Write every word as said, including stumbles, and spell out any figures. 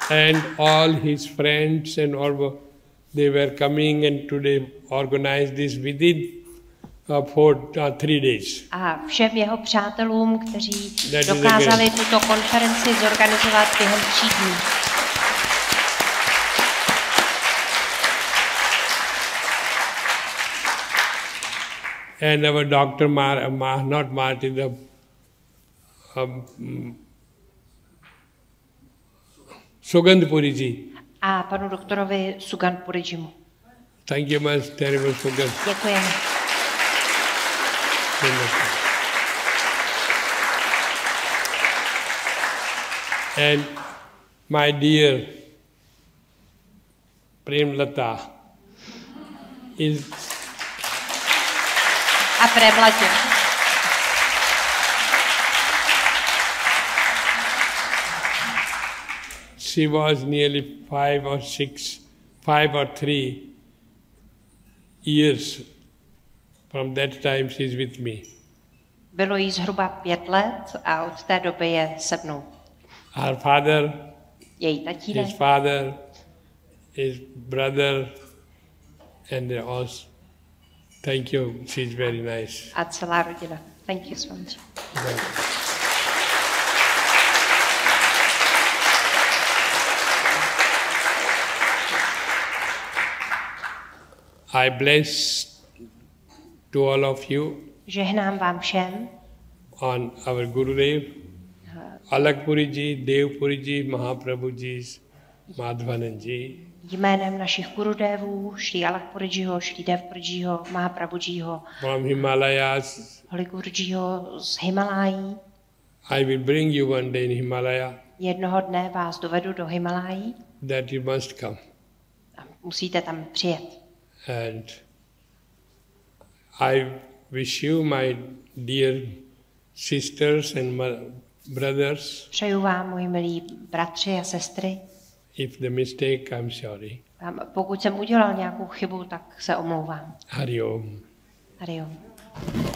And all his friends and all, they were coming and today organized this within uh, four, uh, three days. A všem jeho přátelům, kteří That dokázali tuto konferenci zorganizovat během tří dní. And our doctor, Mar, Mar, not Martin, the um, Sugandh Puri ji. A panu doktorovi Sugandh Purijimu. Thank you much, terrible Sugandh. Děkujeme. And my dear Premlata is A Premlatě. she was nearly five or six, five or three years. From that time she is with me. Bylo jí zhruba pět let a od té doby je se mnou. Her father, Její tatínek, his father, his brother, and they all. Thank you. She's very nice. a celá rodina. Thank you so much. I bless to all of you Žehnám vám všem on our Gurudev, Alakpuri ji, Devpuri ji, Mahaprabhu ji, Madhvanand ji. jménem našich gurudevů, Šrí Alakpurijiho, Šrí Devpurijiho, Mahaprabhujiho, From Himalayas, Holy Gurujiho z Himalají. I will bring you one day in Himalaya Jednoho dne vás dovedu do Himalají that you must come. a musíte tam přijet. And I wish you, my dear sisters and my brothers, Přeju vám, moji milí bratři a sestry. if the mistake, I'm sorry. A pokud jsem udělal nějakou chybu, tak se omlouvám. Hari Om. Hari Om.